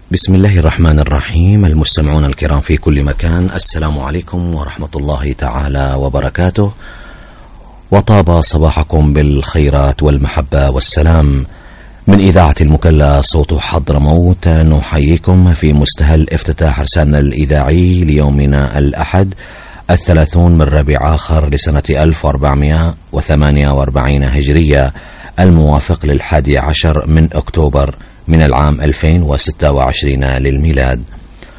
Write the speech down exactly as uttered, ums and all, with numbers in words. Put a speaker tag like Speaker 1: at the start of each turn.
Speaker 1: بسم الله الرحمن الرحيم. المستمعون الكرام في كل مكان، السلام عليكم ورحمة الله تعالى وبركاته، وطاب صباحكم بالخيرات والمحبة والسلام. من إذاعة المكلا صوت حضرموت نحييكم في مستهل افتتاح رسالنا الإذاعي ليومنا الأحد الثلاثون من ربيع آخر لسنة ألف وأربعمائة وثمانية وأربعين هجرية، الموافق للحادي عشر من أكتوبر من العام ألفين وستة وعشرين للميلاد.